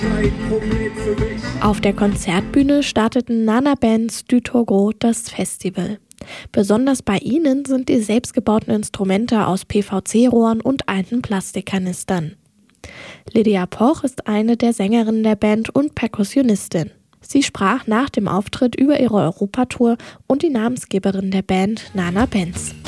Kein Problem für mich. Auf der Konzertbühne starteten Nana Bands du Togo das Festival. Besonders bei ihnen sind die selbstgebauten Instrumente aus PVC-Rohren und alten Plastikkanistern. Lydia Poch ist eine der Sängerinnen der Band und Perkussionistin. Sie sprach nach dem Auftritt über ihre Europatour und die Namensgeberin der Band, Nana Benz.